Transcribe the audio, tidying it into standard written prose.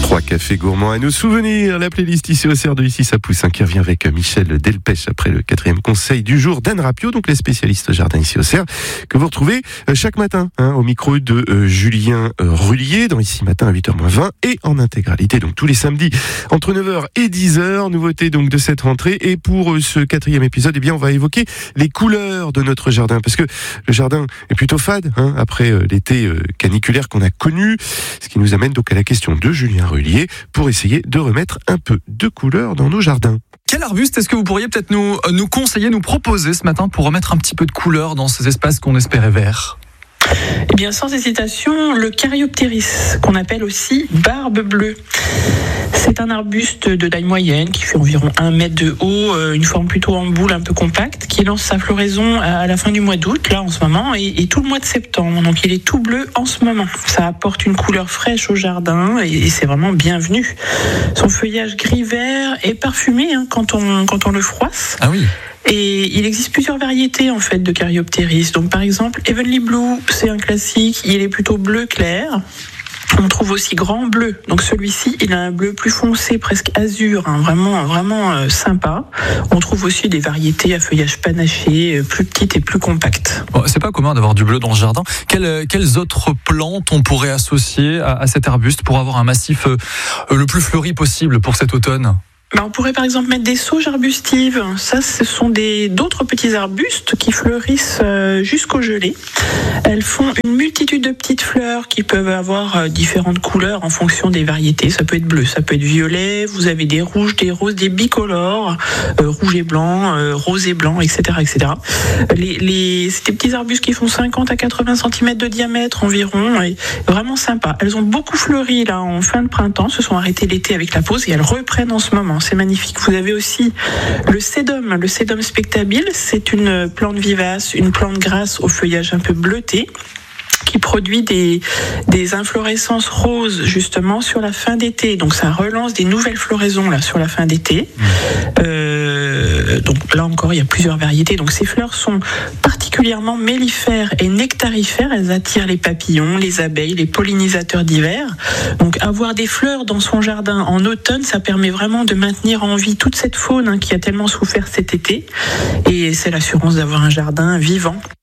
3 cafés gourmands à nos souvenirs. La playlist ici au CR de Ici ça pousse, qui revient avec Michel Delpech après le 4e conseil du jour d'Anne Rapio, donc les spécialistes jardin ici au CR, que vous retrouvez chaque matin au micro de Julien Rullier dans Ici Matin à 8h-20 et en intégralité donc tous les samedis entre 9h et 10h. Nouveauté donc de cette rentrée, et pour ce 4e épisode, eh bien on va évoquer les couleurs de notre jardin, parce que le jardin est plutôt fade après l'été caniculaire qu'on a connu, ce qui nous amène donc à la question de Julien Rullier pour essayer de remettre un peu de couleur dans nos jardins. Quel arbuste est-ce que vous pourriez peut-être nous conseiller, nous proposer ce matin pour remettre un petit peu de couleur dans ces espaces qu'on espérait verts ? Eh bien, sans hésitation, le Caryopteris, qu'on appelle aussi barbe bleue. C'est un arbuste de taille moyenne qui fait environ 1 mètre de haut, une forme plutôt en boule, un peu compacte, qui lance sa floraison à la fin du mois d'août, là en ce moment, et tout le mois de septembre. Donc il est tout bleu en ce moment. Ça apporte une couleur fraîche au jardin et c'est vraiment bienvenu. Son feuillage gris-vert est parfumé quand on le froisse. Ah oui. Et il existe plusieurs variétés en fait de Caryopteris. Donc par exemple, Heavenly Blue, c'est un classique, il est plutôt bleu clair. On trouve aussi grand bleu. Donc celui-ci, il a un bleu plus foncé, presque azur, vraiment sympa. On trouve aussi des variétés à feuillage panaché, plus petites et plus compactes. Bon, c'est pas commun d'avoir du bleu dans le jardin. Quelles autres plantes on pourrait associer à cet arbuste pour avoir un massif le plus fleuri possible pour cet automne ? On pourrait par exemple mettre des sauges arbustives. Ça, ce sont d'autres petits arbustes qui fleurissent jusqu'au gelé. Elles font une multitude de petites fleurs qui peuvent avoir différentes couleurs en fonction des variétés. Ça peut être bleu, ça peut être violet. Vous avez des rouges, des roses, des bicolores, rouge et blanc, rose et blanc, etc., etc. C'est des petits arbustes qui font 50 à 80 cm de diamètre environ. Et vraiment sympa. Elles ont beaucoup fleuri là en fin de printemps. Se sont arrêtées l'été avec la pause et elles reprennent en ce moment. C'est magnifique. Vous avez aussi le Sedum spectabile. C'est une plante vivace, une plante grasse au feuillage un peu bleuté, qui produit des inflorescences roses justement sur la fin d'été. Donc ça relance des nouvelles floraisons là sur la fin d'été. Donc là encore, il y a plusieurs variétés. Donc ces fleurs sont particulièrement mellifères et nectarifères. Elles attirent les papillons, les abeilles, les pollinisateurs d'hiver. Donc avoir des fleurs dans son jardin en automne, ça permet vraiment de maintenir en vie toute cette faune qui a tellement souffert cet été. Et c'est l'assurance d'avoir un jardin vivant.